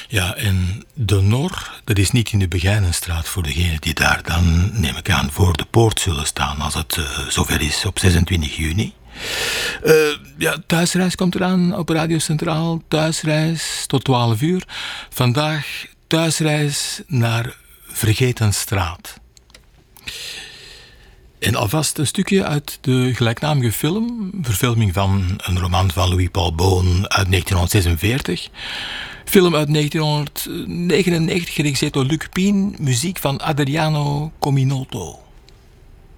Ja, en de Nor, dat is niet in de Begijnenstraat voor degenen die daar dan, neem ik aan, voor de poort zullen staan als het zover is op 26 juni. Thuisreis komt eraan op Radio Centraal. Thuisreis tot 12 uur. Vandaag thuisreis naar Vergetenstraat. En alvast een stukje uit de gelijknamige film, verfilming van een roman van Louis-Paul Boon uit 1946. Film uit 1999, geregisseerd door Luc Pien, muziek van Adriano Cominoto.